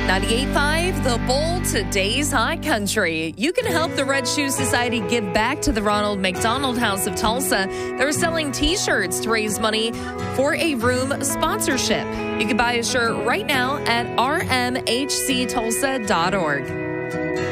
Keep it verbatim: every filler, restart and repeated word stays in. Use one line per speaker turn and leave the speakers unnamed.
ninety-eight point five, The Bull, today's hot country. You can help the Red Shoe Society give back to the Ronald McDonald House of Tulsa. They're selling T-shirts to raise money for a room sponsorship. You can buy a shirt right now at r m h c tulsa dot org.